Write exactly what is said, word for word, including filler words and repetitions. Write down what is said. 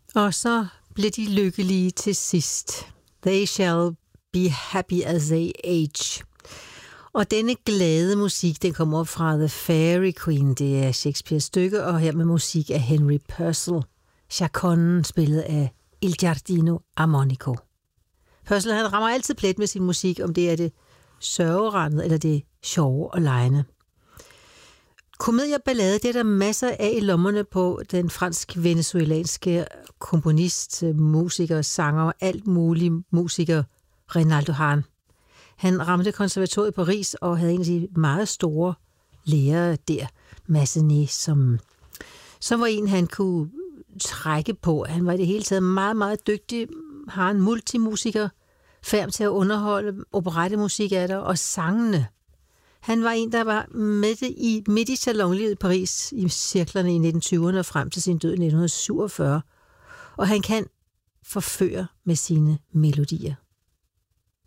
Og så blev de lykkelige til sidst. They shall be happy as they age. Og denne glade musik, den kommer op fra The Fairy Queen. Det er Shakespeares stykke, og her med musik af Henry Purcell. Chaconnen spillet af Il Giardino Armonico. Purcell, han rammer altid plet med sin musik, om det er det sørgerandede eller det sjove og legende. Komedie og ballade, det er der masser af i lommerne på den fransk-venezuelanske komponist, musiker, sanger og alt mulig musiker Reynaldo Hahn. Han ramte konservatoriet i Paris og havde en af de meget store lærere der, Massenet, som, som var en, han kunne trække på. Han var i det hele taget meget, meget dygtig. Har en multimusiker, færm til at underholde, operettemusik af der, og sangene. Han var en, der var midt i, midt i salonlivet i Paris i cirklerne i nitten tyverne og frem til sin død i nitten syvogfyrre. Og han kan forføre med sine melodier.